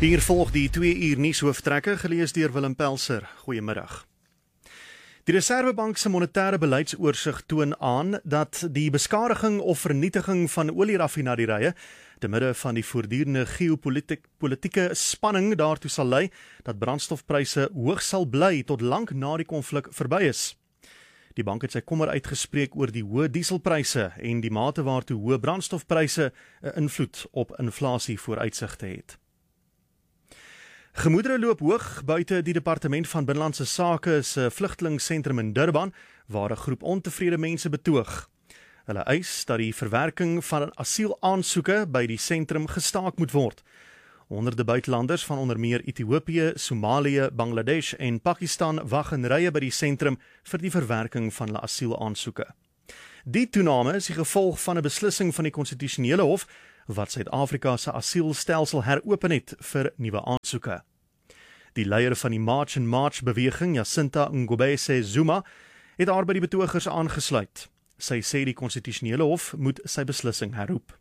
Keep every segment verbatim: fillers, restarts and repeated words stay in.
Hier volg die twee uur nuushooftrekke gelees deur Willem Pelser. Goeiemiddag. Die Reserwebank se monetêre beleidsoorsigg toon aan dat die beskadiging of vernietiging van olieraffinerye te midde van die voortdurende geopolitieke spanning daartoe sal lei dat brandstofpryse hoog sal bly tot lank na die konflik verby is. Die bank het sy kommer uitgespreek oor die hoë dieselpryse en die mate waartoe hoë brandstofpryse 'n invloed op inflasie vooruitsigte het. Gemoedere loop hoog buite die Departement van Binnelandse Sake se vlugtelingsentrum in Durban, waar 'n groep ontevrede mense betoog. Hulle eis dat die verwerking van asielaansoeke by die sentrum gestaak moet word. Honderde buitelanders van onder meer Ethiopië, Somalië, Bangladesh en Pakistan wag in rye by die sentrum vir die verwerking van hulle asielaansoeke. Die toename is die gevolg van 'n beslissing van die Konstitusionele Hof wat Suid-Afrika se asielstelsel heropen het vir nuwe aansoeke. Die leier van die March and March beweging, Jacinta Ngobese Zuma, het haar by die betogers aangesluit. Sy sê die Konstitusionele Hof moet sy beslissing herroep.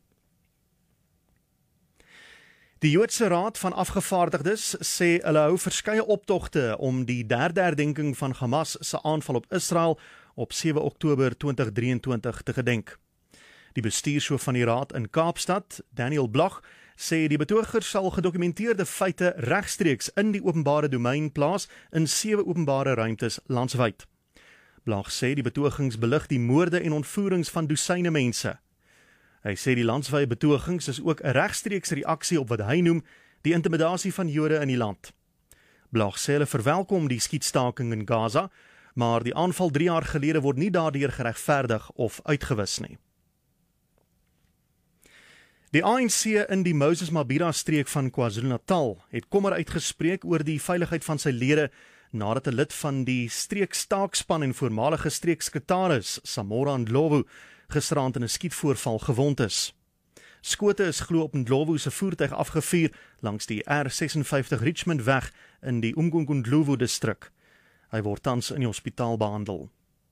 Die Joodse Raad van Afgevaardigdes sê hulle hou verskeie optogte om die derde herdenking van Hamas se aanval op Israel op sewe Oktober tweeduisend drieëntwintig te gedenk. Die bestuurshoof van die raad in Kaapstad, Daniel Bloch, sê die betogers sal gedokumenteerde feite regstreeks in die openbare domein plaas in sewe openbare ruimtes landwyd. Bloch sê die betogings belig die moorde en ontvoerings van dosyne mense. Hy sê die landwyse betogings is ook 'n regstreekse reaksie op wat hy noem die intimidasie van Jode in die land. Bloch sê hulle verwelkom die skietstaking in Gaza, maar die aanval drie jaar gelede word nie daardeur geregverdig of uitgewis nie. Die A N C in die Moses Mabhida streek van KwaZulu-Natal het kommer uitgespreek oor die veiligheid van sy lede nadat 'n lid van die streekstaakspan en voormalige streeksekretaris, Samora Ndlovu, gisterand in 'n skietvoorval gewond is. Skote is glo op Ndlovu se voertuig afgevuur langs die R vysesensvyftig Richmond weg in die Umgungundlovu distrik. Hy word tans in die hospitaal behandel.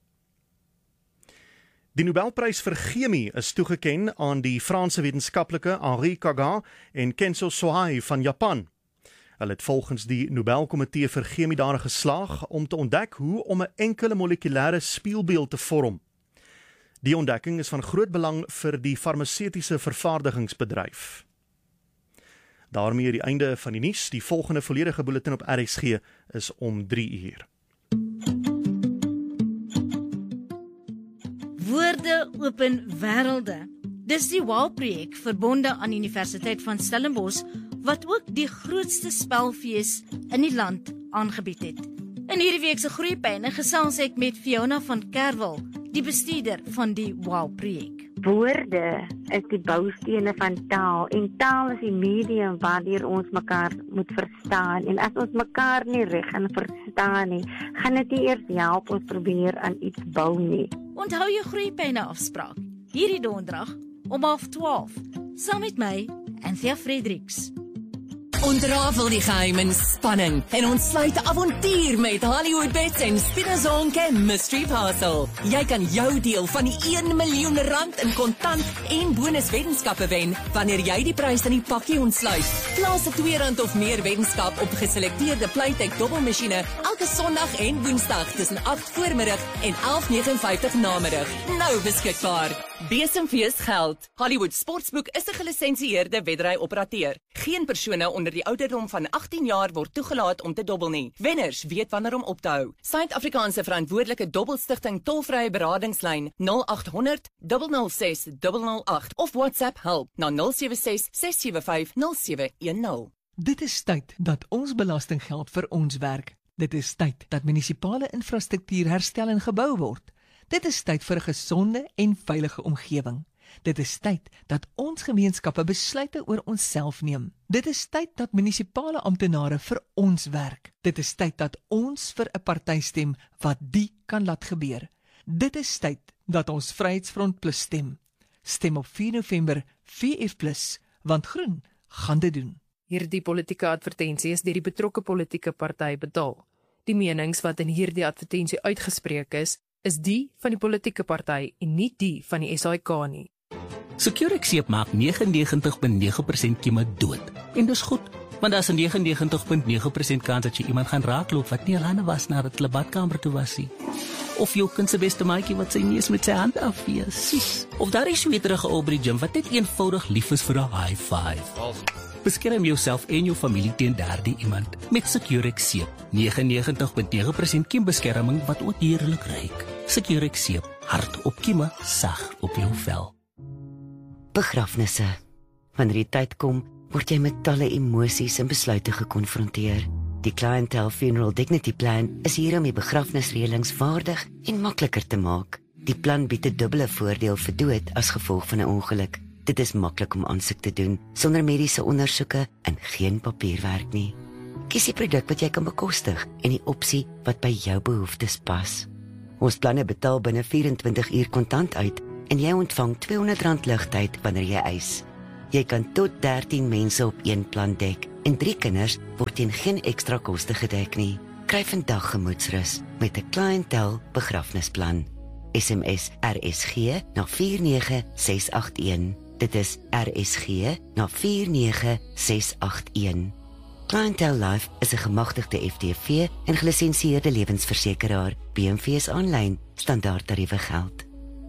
Die Nobelprys vir Chemie is toegeken aan die Franse wetenskaplike Henri Kagan en Kenzo Sohei van Japan. Hulle het volgens die Nobelkomitee vir Chemie daarin geslaag om te ontdek hoe om 'n enkele molekulêre spieelbeeld te vorm. Die ontdekking is van groot belang vir die farmaseutiese vervaardigingsbedryf. Daarmee die einde van die nuus. Die volgende volledige bulletin op R S G is om drie uur. Woorde open wêrelde. Dis die WOW-projek verbonde aan Universiteit van Stellenbosch wat ook die grootste spelfees in die land aangebied het. In hierdie week se groeipyne gesels ek met Fiona van Kerwel, die bestuurder van die WOW-projek. Woorde is die boustene van taal en taal is die medium waardeur ons mekaar moet verstaan en as ons mekaar nie reg en verstaan nie, gaan dit nie eers help ons probeer aan iets bou nie. Onthou jou groeipyne afspraak, hierdie donderdag om half twaalf, saam met my, Anthea Fredericks. Ontrafel die geheim en spanning en ontsluit avontuur met Hollywood Bets en Spinazonke Mystery Parcel. Jy kan jou deel van die een miljoen rand in kontant en bonuswetenskappe wen wanneer jy die prys in die pakkie ontsluit. Plaas 'n twee rand of meer wetenskap op geselekteerde Playtech dobbelmasjiene elke Sondag en Woensdag tussen agt voormiddag en elf vyf nege namiddag. Nou beskikbaar. Besemfees geld. Hollywood Sportsboek is 'n gelisensieerde wedry-operateur. Geen persone onder die ouderdom van agtien jaar word toegelaat om te dobbel nie. Wenners weet wanneer om op te hou. Suid-Afrikaanse verantwoordelike dobbelstigting tolvrye beradingslyn nul agt honderd nul nul ses nul nul agt of WhatsApp help na nul sewe ses ses sewe vyf nul sewe een nul. Dit is tyd dat ons belastinggeld vir ons werk. Dit is tyd dat munisipale infrastruktuur herstel en gebou word. Dit is tyd vir 'n gesonde en veilige omgewing. Dit is tyd dat ons gemeenskappe besluite oor onsself neem. Dit is tyd dat munisipale amptenare vir ons werk. Dit is tyd dat ons vir 'n party stem wat die kan laat gebeur. Dit is tyd dat ons Vryheidsfront Plus stem. Stem op vier November V F plus, want groen gaan dit doen. Hierdie politieke advertensie is deur die betrokke politieke party betaal. Die menings wat in hierdie advertensie uitgespreek is, is die van die politieke party en nie die van die S A I K nie. Securix seep maak negenennegentig komma nege persent kieme dood. En dis goed, Want daar's 'n negenennegentig komma nege persent kans dat jy iemand gaan raakloop wat nie al hande was nadat hulle badkamer toe was nie. Of jou kind se beste maatjie wat sy neus met sy hand afwees. Of daar is sweterige ou by die gym wat net eenvoudig lief is vir 'n high five. Beskerm jouself en jou familie teen derde iemand met Securex seep. negenennegentig komma nege persent kiembeskerming wat ook heerlik ruik. Securex seep, hard op kieme, sag op jou vel. Begrafnisse. Wanneer die tyd kom, word jy met talle emosies en besluite gekonfronteer. Die Clientele Funeral Dignity Plan is hier om die begrafnisreëlings vaardig en makliker te maak. Die plan bied 'n dubbele voordeel vir dood as gevolg van 'n ongeluk. Dit is maklik om aansoek te doen, sonder mediese ondersoeke en geen papierwerk nie. Kies die produk wat jy kan bekostig en die opsie wat by jou behoeftes pas. Ons planne betaal binne vyf-en-twintig uur kontant uit en jy ontvang tweehonderd rand ligtyd wanneer jy eis. Jy kan tot dertien mense op een plan dek en drie kinders word teen geen ekstra koste gedek nie. Kry vandag gemoedsrus met 'n Clientele begrafnisplan. S M S R S G na vier nege ses agt een. Dit is R S G na vier nege ses agt een. Clientele Life is 'n gemagtigde F D V en gelisensieerde lewensversekeraar. B M V is aanlyn, standaard tariewe geld.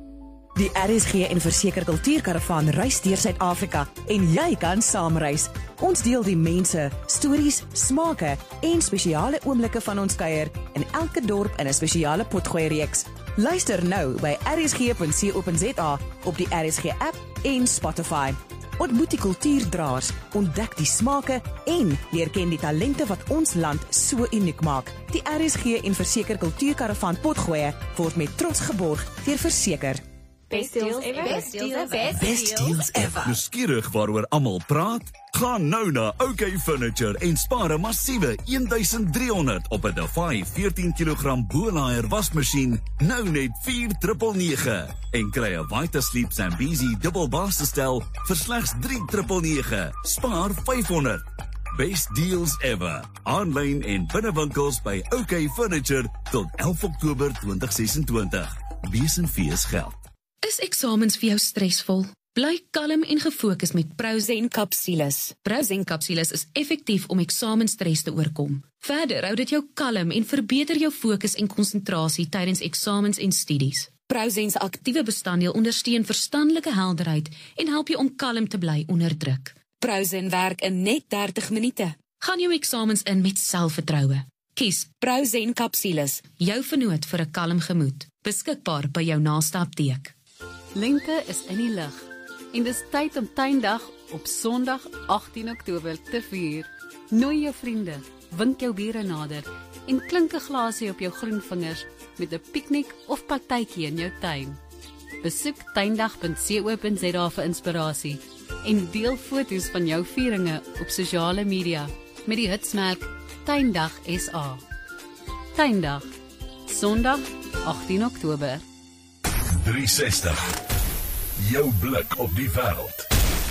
Die R S G en Verseker Kultuurkaravaan reis deur Suid-Afrika en jy kan saamreis. Ons deel die mense, stories, smake en spesiale oomblikke van ons kuier in elke dorp in 'n spesiale potgooi reeks. Luister nou by r s g punt co punt z a op die R S G app en Spotify. Ontmoet die kultuurdraers, ontdek die smake en leer ken die talente wat ons land so uniek maak. Die R S G en Verseker Kultuurkaravaan potgooi word met trots geborg deur Verseker. Best deals ever. Best deals ever. Best deals ever. Nuuskierig waaroor almal praat? Gaan nou na OK Furniture en spaar 'n massiewe een duisend drie honderd op 'n Defy veertien kilogram Bolaier wasmasjien, nou net vier nege nege en kry 'n Vitasleep Zambezi dubbel basisstel vir slegs drie nege nege. Spaar vyfhonderd. Best deals ever. Aanlyn en binnewinkels by OK Furniture tot elf Oktober twintig sesentwintig. Bees en fees geld. Is eksamens vir jou stresvol? Bly kalm en gefokus met Prozen kapsules. Prozen kapsules is effektief om eksamenstres te oorkom. Verder hou dit jou kalm en verbeter jou fokus en konsentrasie tydens eksamens en studies. Prozen se aktiewe bestanddeel ondersteun verstandelike helderheid en help jou om kalm te bly onder druk. Prozen werk in net dertig minute. Gaan jou eksamens in met selfvertroue. Kies Prozen kapsules, jou vernoot vir 'n kalm gemoed. Beskikbaar by jou naaste apteek. Lente is in die lug en dis tyd om tuindag op Sondag agttien Oktober te vier. Nooi jou vriende, wink jou bure nader en klink 'n glasie op jou groen vingers met 'n piknik of partytjie in jou tuin. Besoek tuindag punt co punt z a vir inspirasie en deel foto's van jou vieringe op sosiale media met die hitsmerk Tuindag S A. Tuindag, Sondag agttien Oktober. driehonderdsestig. Jou blik op die wêreld.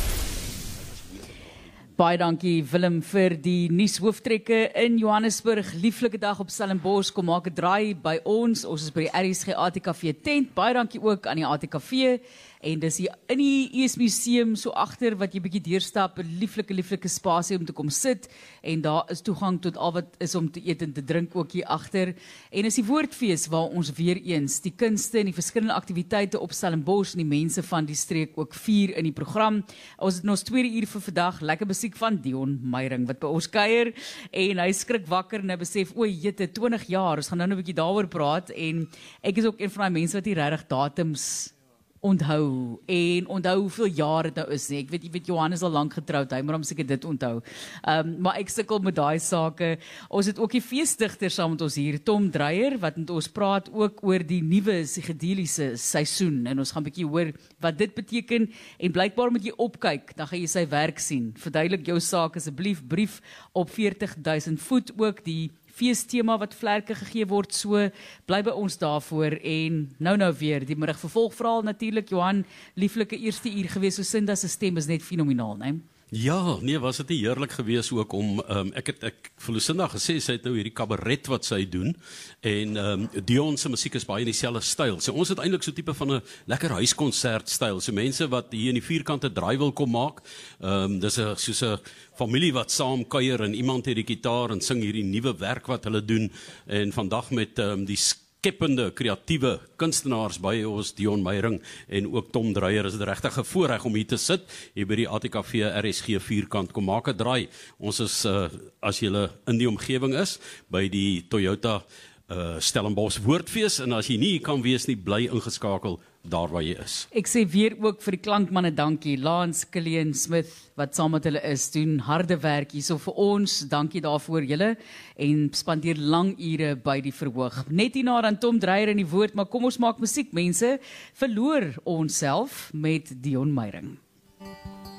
Baie dankie Willem vir die nuushooftrekke in Johannesburg. Lieflike dag op Stellenbosch. Kom maak 'n draai by ons. Ons is by die R S G A T K V tent. Baie dankie ook aan die A T K V. En dis hier in die E S Museum so agter wat jy bietjie deurstap, 'n lieflike lieflike spasie om te kom sit en daar is toegang tot al wat is om te eet en te drink ook hier agter. En is die woordfees waar ons weer eens die kunste en die verskillende aktiwiteite op Stellenbosch en die mense van die streek ook vier in die program. Ons het ons tweede uur vir vandag lekker musiek van Dion Meyering wat by ons kuier en hy skrik wakker en hy besef o, jette twintig jaar. Ons gaan nou 'n bietjie daaroor praat en ek is ook een van daai mense wat nie regtig datums onthou en onthou hoeveel jaar dit nou is nie. Ek weet, jy weet Johan is al lank getroud, hy moet hom seker dit onthou. Um, maar ek sukkel met daai sake. Ons het ook die feesdigter saam met ons hier, Tom Dreyer, wat met ons praat ook oor die nuwe psigedeliese seisoen en ons gaan 'n bietjie hoor wat dit beteken en blykbaar moet jy opkyk, dan gaan jy sy werk sien. Verduidelik jou saak asseblief, brief op veertig duisend voet ook die feestema wat vlerke gegee word, so bly by ons daarvoor en nou nou weer die middag vervolgverhaal natuurlik. Johan, lieflike eerste uur gewees, so Sinda se stem is net fenomenaal, né? Ja, nee, was dit nie heerlik geweest ook om, um, ek het, ek vir Lucinda gesê, sy het nou hierdie kabaret wat sy doen, en um, Dion se musiek is baie in dieselfde styl, so ons het eintlik so tipe van 'n lekker huiskonsert styl, so mense wat hier in die vierkante draai wil kom maak, um, dis a, soos 'n familie wat saam kuier, en iemand het die gitaar en sing hierdie nuwe werk wat hulle doen, en vandag met um, die skeppende, kreatiewe kunstenaars by ons, Dion Meyering en ook Tom Dreyer, is dit regtig 'n voorreg om hier te sit, hier by die A T K V R S G vierkant, kom maak 'n draai. Ons is, uh, as jy in die omgewing is, by die Toyota uh, Stellenbosch Woordfees, en as jy nie kan wees nie, bly ingeskakel daar waar jy is. Ek sê weer ook vir die klankmanne dankie, Lance, Killian Smith, wat saam met hulle is, doen harde werk hierso vir ons, dankie daarvoor julle, en spandeer lang ure by die verhoog. Net hierna dan Tom Dreyer in die woord, maar kom ons maak musiek, mense, verloor ons self met Dion Meyering.